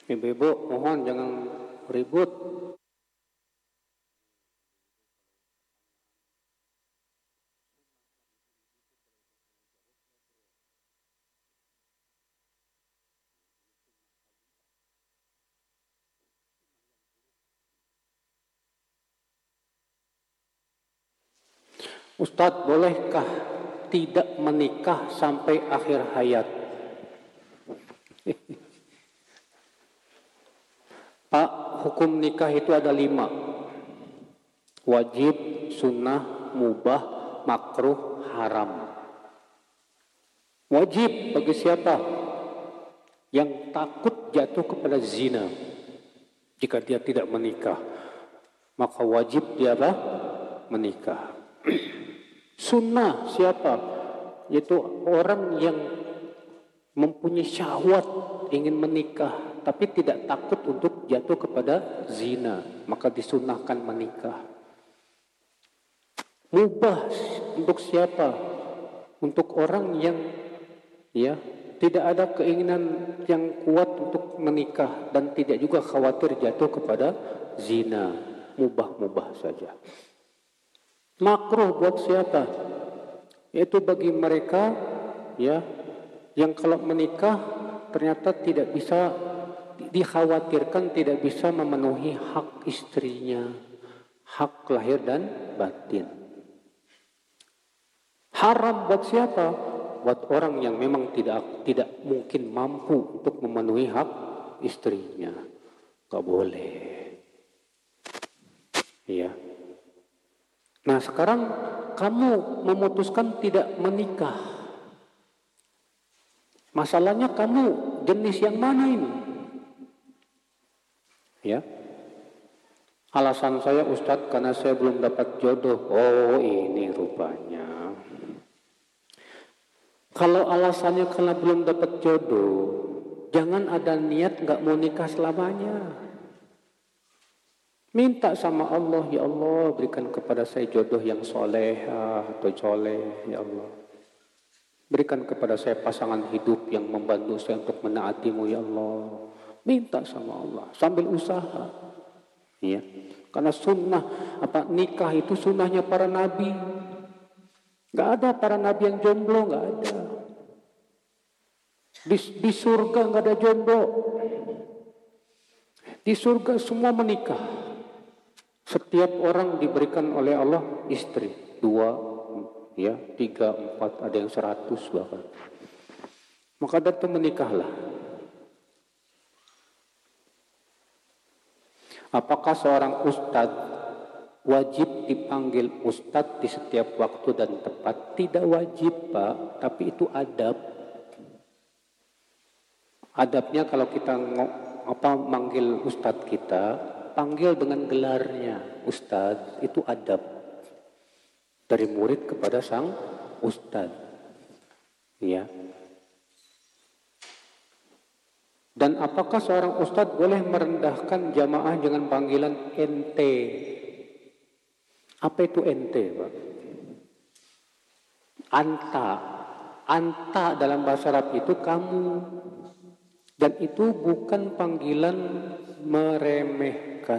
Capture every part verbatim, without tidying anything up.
Ibu-ibu, mohon jangan ribut. Ustadz, bolehkah tidak menikah sampai akhir hayat? Pak, hukum nikah itu ada lima. Wajib, sunnah, mubah, makruh, haram. Wajib bagi siapa? Yang takut jatuh kepada zina. Jika dia tidak menikah, maka wajib dia apa? Menikah. Sunnah siapa? Yaitu orang yang mempunyai syahwat ingin menikah, tapi tidak takut untuk jatuh kepada zina, maka disunnahkan menikah. Mubah untuk siapa? Untuk orang yang ya tidak ada keinginan yang kuat untuk menikah dan tidak juga khawatir jatuh kepada zina. Mubah-mubah saja. Makruh buat siapa? Yaitu bagi mereka ya yang kalau menikah ternyata tidak bisa, dikhawatirkan tidak bisa memenuhi hak istrinya, hak lahir dan batin. Haram buat siapa? Buat orang yang memang tidak tidak mungkin mampu untuk memenuhi hak istrinya. Gak boleh. Iya. Nah sekarang kamu memutuskan tidak menikah. Masalahnya kamu jenis yang mana ini? Ya. Alasan saya, Ustadz, karena saya belum dapat jodoh. Oh ini rupanya. Kalau alasannya karena belum dapat jodoh, jangan ada niat gak mau nikah selamanya. Minta sama Allah, ya Allah berikan kepada saya jodoh yang soleh atau soleh, ya Allah. Berikan kepada saya pasangan hidup yang membantu saya untuk menaatimu, ya Allah. Minta sama Allah sambil usaha. Ya. Karena sunnah apa nikah itu sunnahnya para nabi. Gak ada para nabi yang jomblo, gak ada. Di, di surga gak ada jomblo. Di surga semua menikah. Setiap orang diberikan oleh Allah istri, dua, ya, tiga, empat, ada yang seratus bahkan. Maka datang menikahlah. Apakah seorang ustadz wajib dipanggil ustadz di setiap waktu dan tempat? Tidak wajib, Pak, tapi itu adab. Adabnya kalau kita apa manggil ustadz kita, panggil dengan gelarnya ustadz, itu adab dari murid kepada sang ustadz, ya. Dan apakah seorang ustadz boleh merendahkan jamaah dengan panggilan ente? Apa itu ente, Pak? Anta, anta dalam bahasa Arab itu kamu, dan itu bukan panggilan meremehkan.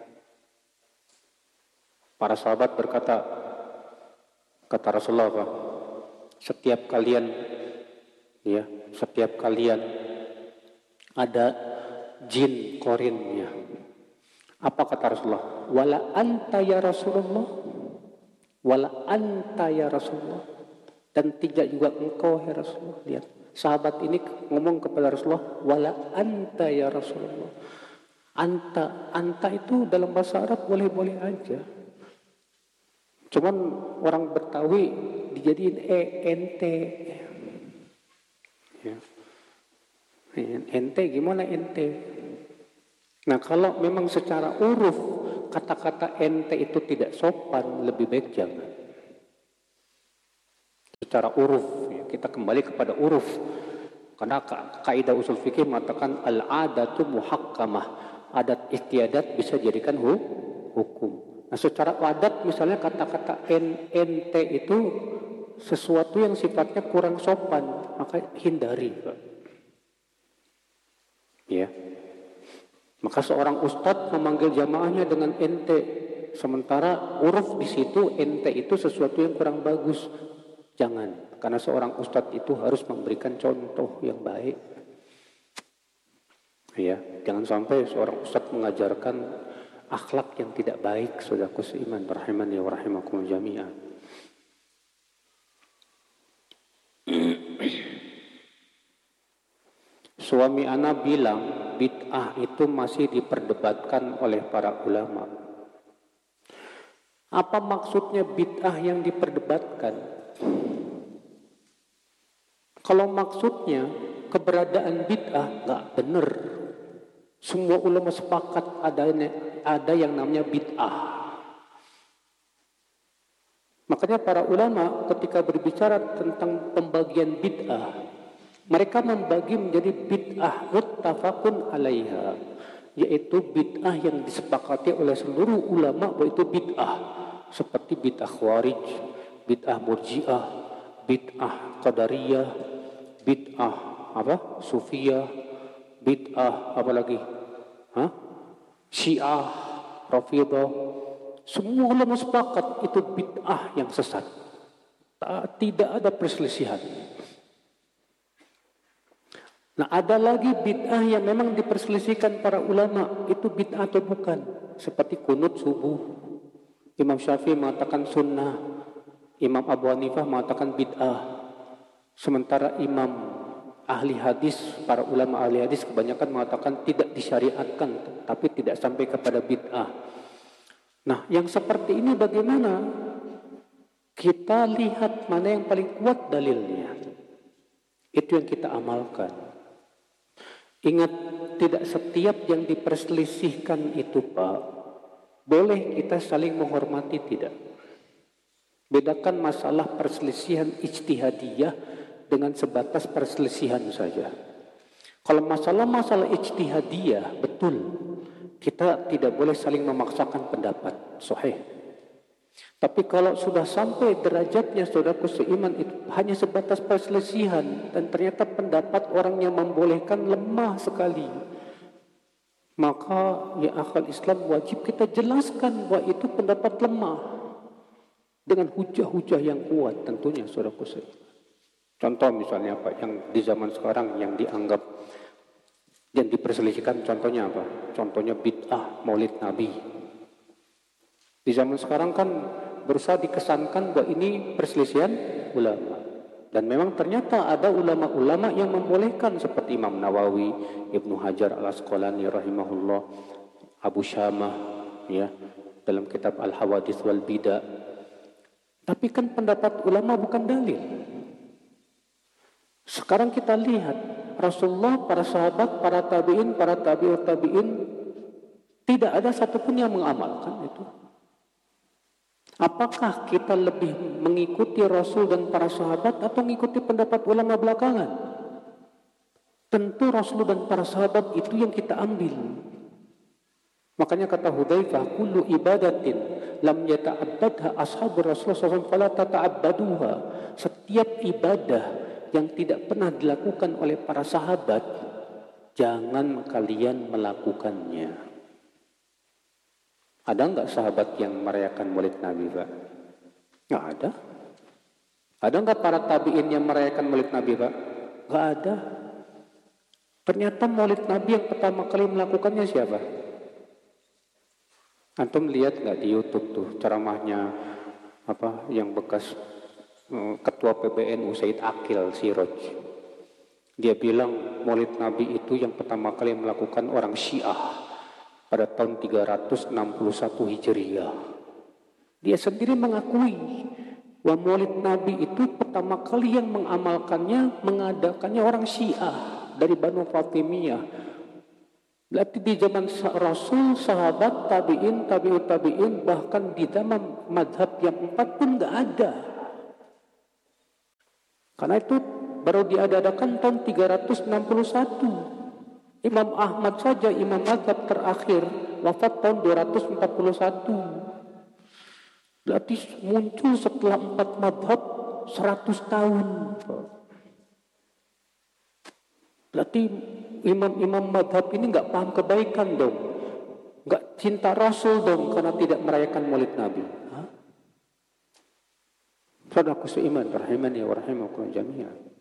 Para sahabat berkata, kata Rasulullah, Pak, setiap kalian, ya, setiap kalian ada jin korinnya. Apa kata Rasulullah? Wala anta ya Rasulullah, wala anta ya Rasulullah, dan tidak juga engkau ya Rasulullah. Lihat, sahabat ini ngomong kepada Rasulullah, wala anta ya Rasulullah. Anta, anta itu dalam bahasa Arab boleh-boleh aja. Cuman orang Betawi dijadiin e ente. Ya. Ente gimana ente? Nah kalau memang secara uruf kata-kata ente itu tidak sopan, lebih baik jangan. Secara uruf, ya, kita kembali kepada uruf. Karena kaidah usul fikih mengatakan al-adatu muhakkamah. Adat istiadat bisa jadikan hukum. Nah secara adat misalnya kata-kata ente itu sesuatu yang sifatnya kurang sopan, maka hindari, Pak. Ya. Maka seorang ustadz memanggil jamaahnya dengan ente, sementara uruf di situ ente itu sesuatu yang kurang bagus. Jangan, karena seorang ustadz itu harus memberikan contoh yang baik. Ya, jangan sampai seorang ustadz mengajarkan akhlak yang tidak baik. Saudaraku seiman, rahimani wa rahimakum jami'an. Suami ana bilang bid'ah itu masih diperdebatkan oleh para ulama. Apa maksudnya bid'ah yang diperdebatkan? Kalau maksudnya keberadaan bid'ah, nggak benar. Semua ulama sepakat ada ada yang namanya bid'ah. Makanya para ulama ketika berbicara tentang pembagian bid'ah, mereka membagi menjadi bid'ah muttafaqun alaiha, yaitu bid'ah yang disepakati oleh seluruh ulama bahwa itu bid'ah, seperti bid'ah khawarij, bid'ah murji'ah, bid'ah qadariyah, bid'ah apa? Sufiyah, bid'ah apa lagi? Hah? Syiah, Rafidhah. Semua ulama sepakat itu bid'ah yang sesat. Tidak ada perselisihan. Nah, ada lagi bid'ah yang memang diperselisihkan para ulama, itu bid'ah atau bukan. Seperti kunut subuh. Imam Syafi'i mengatakan sunnah, Imam Abu Hanifah mengatakan bid'ah. Sementara imam ahli hadis, para ulama ahli hadis kebanyakan mengatakan tidak disyariatkan, tapi tidak sampai kepada bid'ah. Nah, yang seperti ini bagaimana? Kita lihat mana yang paling kuat dalilnya. Itu yang kita amalkan. Ingat, tidak setiap yang diperselisihkan itu, Pak, boleh kita saling menghormati, tidak. Bedakan masalah perselisihan ijtihadiyah dengan sebatas perselisihan saja. Kalau masalah-masalah ijtihadiyah, betul, kita tidak boleh saling memaksakan pendapat, sahih. Tapi kalau sudah sampai derajatnya saudaraku seiman itu hanya sebatas perselisihan dan ternyata pendapat orang yang membolehkan lemah sekali, maka ya akal Islam wajib kita jelaskan bahwa itu pendapat lemah dengan hujah-hujah yang kuat tentunya saudaraku seiman. Contoh misalnya apa yang di zaman sekarang yang dianggap yang diperselisihkan, contohnya apa? Contohnya bid'ah Maulid Nabi. Di zaman sekarang kan berusaha dikesankan bahwa ini perselisihan ulama. Dan memang ternyata ada ulama-ulama yang membolehkan seperti Imam Nawawi, Ibnu Hajar Al-Asqalani rahimahullah, Abu Syamah ya, dalam kitab Al-Hawadits wal Bidah. Tapi kan pendapat ulama bukan dalil. Sekarang kita lihat Rasulullah, para sahabat, para tabi'in, para tabi'ut tabi'in, tidak ada satupun yang mengamalkan itu. Apakah kita lebih mengikuti Rasul dan para sahabat atau mengikuti pendapat ulama belakangan? Tentu Rasul dan para sahabat itu yang kita ambil. Makanya kata Hudzaifah, kullu ibadatin lam yata'abbadha ashabu Rasulullah sallallahu alaihi wasallam fala tata'abbaduha. Setiap ibadah yang tidak pernah dilakukan oleh para sahabat, jangan kalian melakukannya. Ada enggak sahabat yang merayakan Maulid Nabi, Pak? Enggak ada. Ada enggak para tabi'in yang merayakan Maulid Nabi, Pak? Enggak ada. Ternyata Maulid Nabi yang pertama kali melakukannya siapa? Antum lihat enggak di YouTube tuh ceramahnya apa yang bekas uh, ketua P B N U Said Akil Siroj. Dia bilang Maulid Nabi itu yang pertama kali melakukan orang Syiah pada tahun tiga ratus enam puluh satu Hijriah. Dia sendiri mengakui bahwa Maulid Nabi itu pertama kali yang mengamalkannya, mengadakannya orang Syiah dari Banu Fatimiyah. Berarti di zaman Rasul, sahabat, tabi'in, tabi'ut tabi'in, bahkan di zaman madhab yang empat pun nggak ada. Karena itu baru diadakan tahun tiga ratus enam puluh satu. Imam Ahmad saja, imam mazhab terakhir, wafat tahun dua ratus empat puluh satu. Berarti muncul setelah empat mazhab seratus tahun. Berarti imam-imam madhab ini nggak paham kebaikan dong, nggak cinta Rasul dong karena tidak merayakan Maulid Nabi. Saudaraku seiman, rahimani wa rahimakumullah jami'an.